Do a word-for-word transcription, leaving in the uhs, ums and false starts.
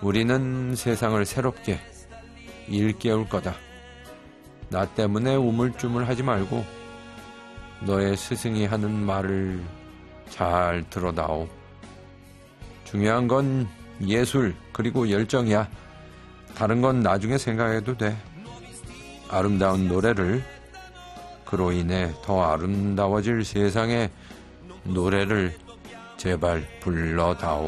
우리는 세상을 새롭게 일깨울 거다. 나 때문에 우물쭈물하지 말고 너의 스승이 하는 말을 잘 들어다오. 중요한 건 예술 그리고 열정이야. 다른 건 나중에 생각해도 돼. 아름다운 노래를, 그로 인해 더 아름다워질 세상에 노래를 제발 불러다오.